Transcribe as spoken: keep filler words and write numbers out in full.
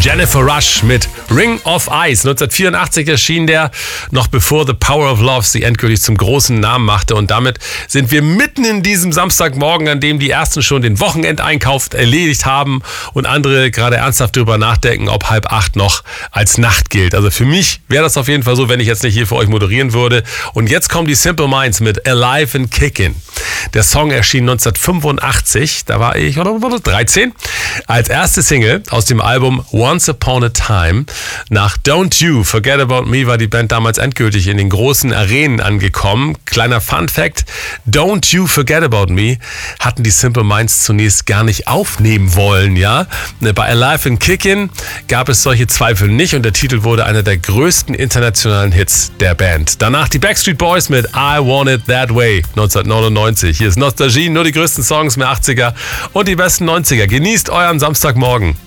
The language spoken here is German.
Jennifer Rush mit Ring of Ice. neunzehnhundertvierundachtzig erschien der, noch bevor The Power of Love sie endgültig zum großen Namen machte. Und damit sind wir mitten in diesem Samstagmorgen, an dem die Ersten schon den Wochenendeinkauf erledigt haben und andere gerade ernsthaft darüber nachdenken, ob halb acht noch als Nacht gilt. Also für mich wäre das auf jeden Fall so, wenn ich jetzt nicht hier für euch moderieren würde. Und jetzt kommen die Simple Minds mit Alive and Kickin'. Der Song erschien neunzehnhundertfünfundachtzig, da war ich oder dreizehn, als erste Single aus dem Album Once Upon a Time. Nach Don't You Forget About Me war die Band damals endgültig in den großen Arenen angekommen. Kleiner Fun Fact: Don't You Forget About Me hatten die Simple Minds zunächst gar nicht aufnehmen wollen, ja. Bei Alive and Kickin' gab es solche Zweifel nicht und der Titel wurde einer der größten internationalen Hits der Band. Danach die Backstreet Boys mit I Want It That Way neunzehnhundertneunundneunzig. Hier ist Nostalgie, nur die größten Songs mehr achtziger und die besten neunziger. Genießt euren Samstagmorgen.